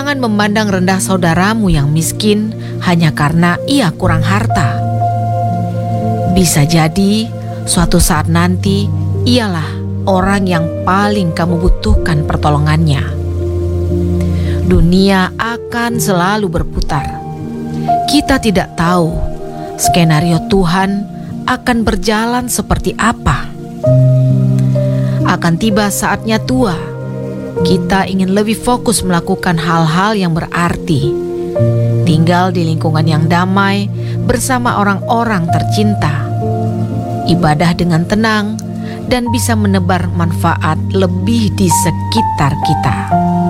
Jangan memandang rendah saudaramu yang miskin hanya karena ia kurang harta. Bisa jadi suatu saat nanti ialah orang yang paling kamu butuhkan pertolongannya. Dunia akan selalu berputar. Kita tidak tahu skenario Tuhan akan berjalan seperti apa. Akan tiba saatnya tua, kita ingin lebih fokus melakukan hal-hal yang berarti, tinggal di lingkungan yang damai bersama orang-orang tercinta, ibadah dengan tenang, dan bisa menebar manfaat lebih di sekitar kita.